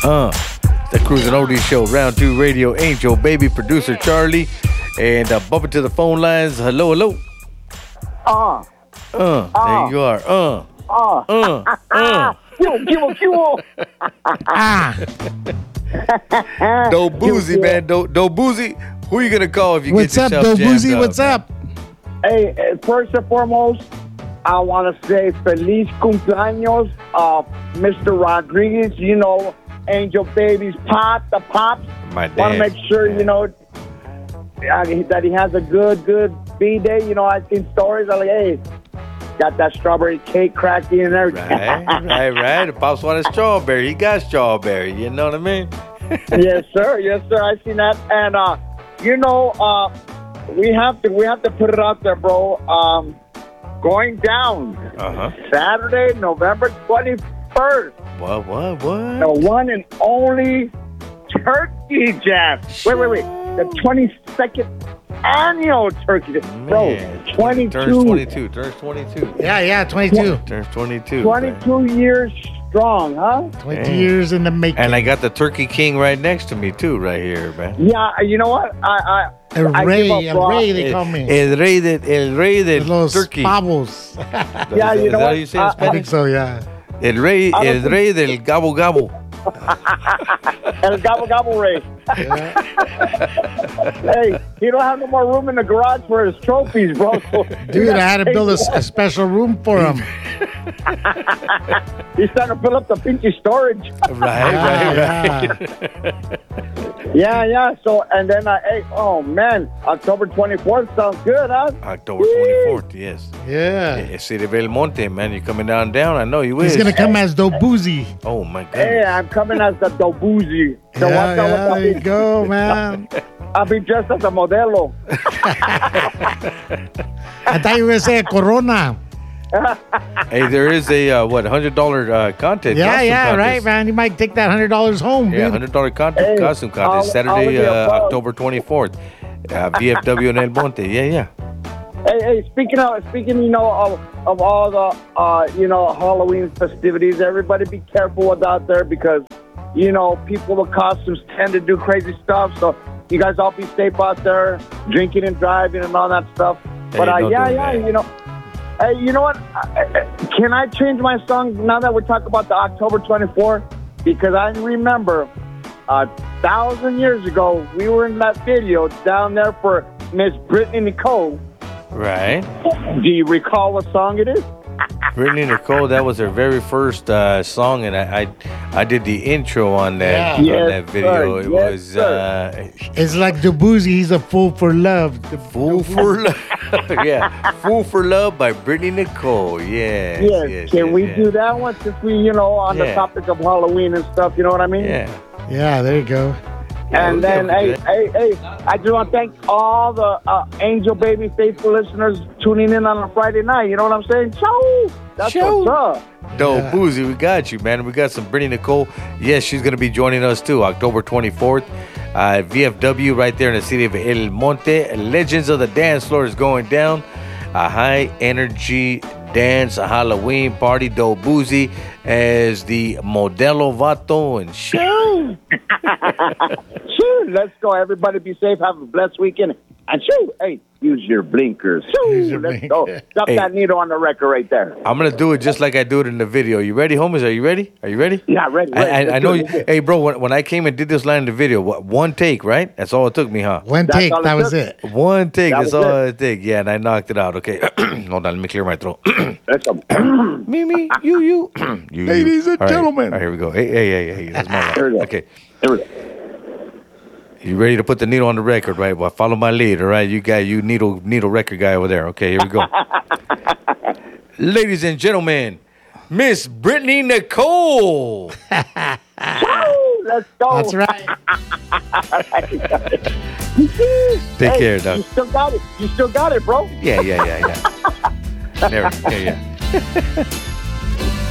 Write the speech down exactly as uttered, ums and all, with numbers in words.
Uh, the Cruising Oldies Show, Round two Radio, Angel Baby, producer Charlie, and uh, bump into the phone lines. Hello, hello. Uh. Uh, uh there you are. Uh. Uh. Uh. Uh. Kill, kill, kill. Ah. Do Boozy, man. Do, Do Boozy. Who you gonna call if you What's get up, yourself Do jammed Boozy? up, What's man? up? Hey, uh, first and foremost, I want to say feliz cumpleaños, uh, Mister Rodriguez. You know, Angel Baby's pop, the pops. My dad. Want to make sure, you know, uh, that he has a good, good B-day. You know, I've seen stories. I'm like, hey, got that strawberry cake cracking and everything. Right, right, right. The pops wanted strawberry. He got strawberry. You know what I mean? Yes, sir. Yes, sir. I seen that. And, uh, you know, uh, we have to we have to put it out there, bro. Um, going down Uh-huh. Saturday, November twenty-first. What, what, what? The one and only Turkey Jam. Wait, wait, wait. The twenty-second annual Turkey Jam. Bro, Man, twenty-two. Turns twenty-two. Turns twenty-two. Yeah, yeah, twenty-two. Turns twenty-two. twenty-two man. years strong, huh? twenty-two Damn. years in the making. And I got the Turkey King right next to me, too, right here, man. Yeah, you know what? I, I, El I Rey, give up, El bro. Rey, they call me. El Rey de, El Rey de Los Turkey. pavos. Yeah, you Is know that how what? you say it in I- I I Spanish? think so, yeah. El Rey, I don't El think- Rey del Gabo Gabo. El Gobble Gobble Ray. Hey, he don't have no more room in the garage for his trophies, bro. Dude, I had to build a, a special room for him. He's trying to fill up the pinky storage. Right, Yeah, right, right. Yeah, yeah. So, and then, I, hey, oh, man, October twenty-fourth sounds good, huh? October twenty-fourth, yes. Yeah. Yeah, City Belmonte, man. You coming down, down? I know you is. He's going to come as Do Boozy. Oh, my Hey, goodness. I'm coming as the Dobuzi. So Yeah, what's up, yeah, what's there you up? go, man. I'll be dressed as a modelo. I thought you were going to say a Corona. Hey, there is a, uh, what, one hundred dollars uh, contest. Yeah, costume yeah, contest. right, man. You might take that one hundred dollars home, Yeah, dude. one hundred dollars contest, Hey, costume contest, all- all Saturday, of the uh, above. October twenty-fourth. Uh, V F W in El Monte. Yeah, yeah. Hey, hey, speaking of, speaking, you know, of, of all the, uh, you know, Halloween festivities, everybody be careful what's out there because, you know, people with costumes tend to do crazy stuff. So you guys all be safe out there, drinking and driving and all that stuff. Hey, but uh, don't yeah, do yeah, that. you know, hey, you know what? Uh, Can I change my song now that we're talking about the October twenty-fourth? Because I remember a thousand years ago, we were in that video down there for Miss Brittany Nicole. Right. Do you recall what song it is? Brittany Nicole, that was her very first uh, song, and I, I I did the intro on that Yeah. on Yes, that video. sir. It Yes, was sir. uh, It's like Do Boozy. He's a fool for love. The "Fool for Love." Yeah, "Fool for Love" by Brittany Nicole. Yes, Yes. yes. Can yes, we yes. do that one since we, you know, on the Yeah. topic of Halloween and stuff? You know what I mean? Yeah. Yeah, there you go. Yeah, And we then, can do hey, that. hey, hey, I just want to thank all the uh, Angel Baby faithful listeners tuning in on a Friday night. You know what I'm saying? Show! That's Show. what's up. No, Yeah. Boozy, we got you, man. We got some Brittany Nicole. Yes, she's going to be joining us too, October twenty-fourth. Uh, V F W right there in the city of El Monte. Legends of the Dance Floor is going down. A high energy dance, a Halloween party. Do Boozy as the Modelo Vato and show. Shoo, let's go. Everybody be safe. Have a blessed weekend. And shoo, hey, use your blinkers. Shoo, Use your let's go. blinkers. Drop Hey. that needle on the record right there. I'm going to do it just like I do it in the video. You ready, homies? Are you ready? Are you ready? Yeah, ready, I, ready. I, I Let's know. do it, You, let's do it. hey, bro, when, when I came and did this line in the video, what, one take, right? That's all it took me, huh? One That's take, all it that was took. it. One take. That That's was all it. it take. Yeah, and I knocked it out. Okay. Hold on. Let me clear my throat. Let's go. me, me, you, you. you Ladies you. and All right. gentlemen. All right, here we go. Hey, hey, hey, hey. That's my Here we line. go. Okay. Here we go. You ready to put the needle on the record, right? Well, follow my lead, all right? You got you needle needle record guy over there. Okay, here we go. Ladies and gentlemen, Miss Brittany Nicole. Woo, let's go. That's right. Take Hey, care, dog. You still got it. You still got it, bro. Yeah, yeah, yeah, yeah. There, yeah, yeah.